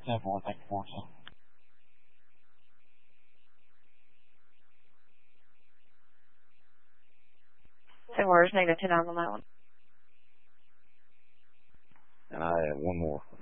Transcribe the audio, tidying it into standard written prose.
7-1, thank you for it. -10 on that one. And I have one more.